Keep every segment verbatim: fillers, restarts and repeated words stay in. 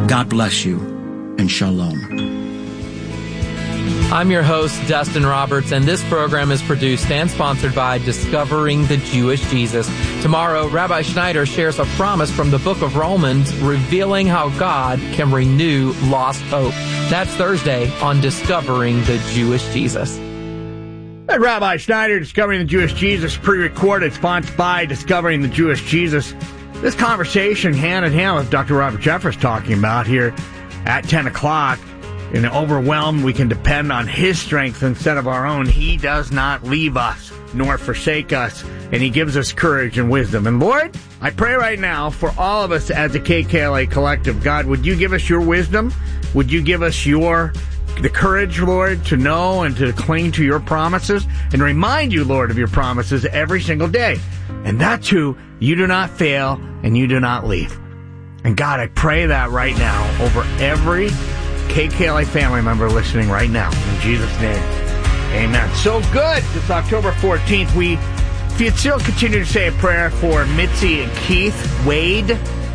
God bless you, and shalom. I'm your host, Dustin Roberts, and this program is produced and sponsored by Discovering the Jewish Jesus. Tomorrow, Rabbi Schneider shares a promise from the book of Romans revealing how God can renew lost hope. That's Thursday on Discovering the Jewish Jesus. Hey, Rabbi Schneider, Discovering the Jewish Jesus, pre-recorded, sponsored by Discovering the Jewish Jesus. This conversation hand in hand with Doctor Robert Jeffress talking about here at ten o'clock. In overwhelmed, we can depend on His strength instead of our own. He does not leave us nor forsake us, and He gives us courage and wisdom. And Lord, I pray right now for all of us as a K K L A collective. God, would you give us your wisdom? Would you give us your the courage, Lord, to know and to cling to your promises and remind you, Lord, of your promises every single day. And that too, you do not fail and you do not leave. And God, I pray that right now over every K K L A family member listening right now. In Jesus' name, amen. So good. It's October fourteenth. We, if you'd still continue to say a prayer for Mitzi and Keith Wade.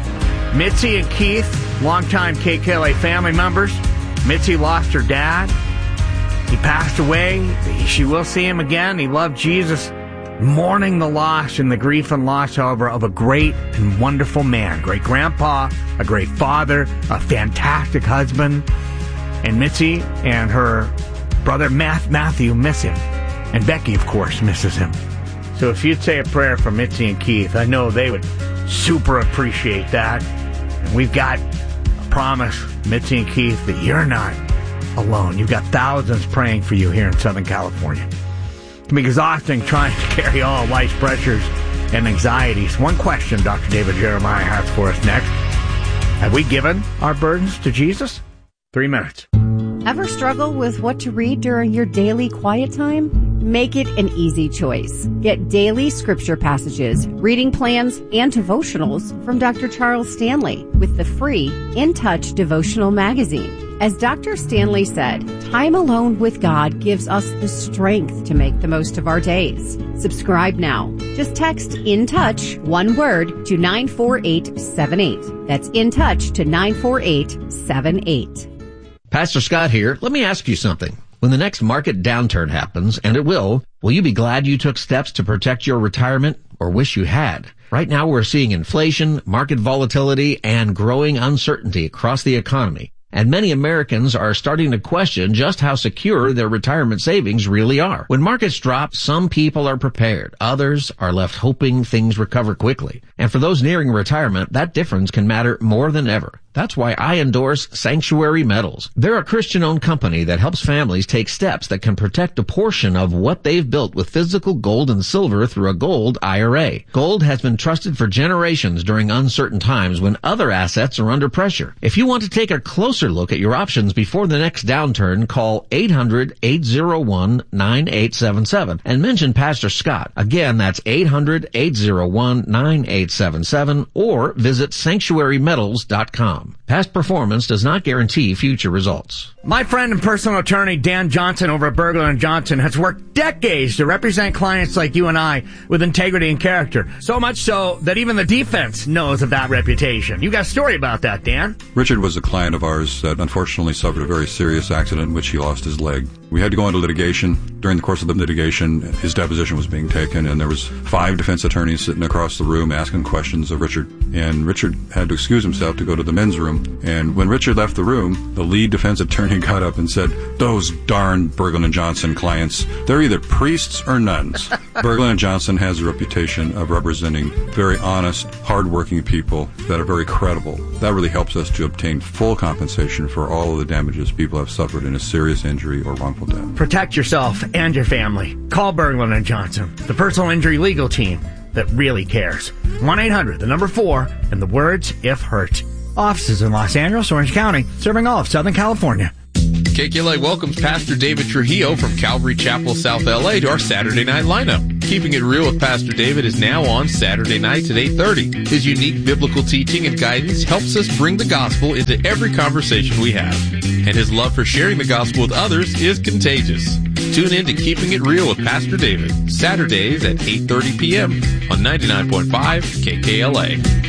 Mitzi and Keith, longtime K K L A family members. Mitzi lost her dad. He passed away. She will see him again. He loved Jesus. Mourning the loss and the grief and loss, however, of a great and wonderful man. Great grandpa, a great father, a fantastic husband. And Mitzi and her brother Matthew miss him. And Becky, of course, misses him. So if you'd say a prayer for Mitzi and Keith, I know they would super appreciate that. And we've got a promise, Mitzi and Keith, that you're not alone. You've got thousands praying for you here in Southern California. It can be exhausting trying to carry all of life's pressures and anxieties. One question Doctor David Jeremiah has for us next. Have we given our burdens to Jesus? Three minutes. Ever struggle with what to read during your daily quiet time? Make it an easy choice. Get daily scripture passages, reading plans, and devotionals from Doctor Charles Stanley with the free In Touch devotional magazine. As Doctor Stanley said, time alone with God gives us the strength to make the most of our days. Subscribe now. Just text In Touch, one word, to nine four eight seven eight. That's In Touch to nine four eight seven eight. Pastor Scott here. Let me ask you something. When the next market downturn happens, and it will, will you be glad you took steps to protect your retirement, or wish you had? Right now we're seeing inflation, market volatility, and growing uncertainty across the economy. And many Americans are starting to question just how secure their retirement savings really are. When markets drop, some people are prepared. Others are left hoping things recover quickly. And for those nearing retirement, that difference can matter more than ever. That's why I endorse Sanctuary Metals. They're a Christian-owned company that helps families take steps that can protect a portion of what they've built with physical gold and silver through a gold I R A. Gold has been trusted for generations during uncertain times when other assets are under pressure. If you want to take a closer look at your options before the next downturn, call eight hundred, eight oh one, nine eight seven seven and mention Pastor Scott. Again, that's eight hundred, eight oh one, nine eight seven seven or visit sanctuary metals dot com. Past performance does not guarantee future results. My friend and personal attorney Dan Johnson over at Berglund and Johnson has worked decades to represent clients like you and I with integrity and character. So much so that even the defense knows of that reputation. You got a story about that, Dan? Richard was a client of ours that unfortunately suffered a very serious accident in which he lost his leg. We had to go into litigation. During the course of the litigation, his deposition was being taken, and there was five defense attorneys sitting across the room asking questions of Richard. And Richard had to excuse himself to go to the men's room. And when Richard left the room, the lead defense attorney got up and said, "Those darn Berglund and Johnson clients, they're either priests or nuns." Berglund and Johnson has a reputation of representing very honest, hardworking people that are very credible. That really helps us to obtain full compensation for all of the damages people have suffered in a serious injury or wrongful death. Protect yourself and your family. Call Berglund and Johnson, the personal injury legal team that really cares. one eight hundred, the number four, and the words if hurt. Offices in Los Angeles, Orange County, serving all of Southern California. K K L A welcomes Pastor David Trujillo from Calvary Chapel, South L A to our Saturday night lineup. Keeping It Real with Pastor David is now on Saturday nights at eight thirty. His unique biblical teaching and guidance helps us bring the gospel into every conversation we have. And his love for sharing the gospel with others is contagious. Tune in to Keeping It Real with Pastor David, Saturdays at eight thirty p.m. on ninety-nine point five K K L A.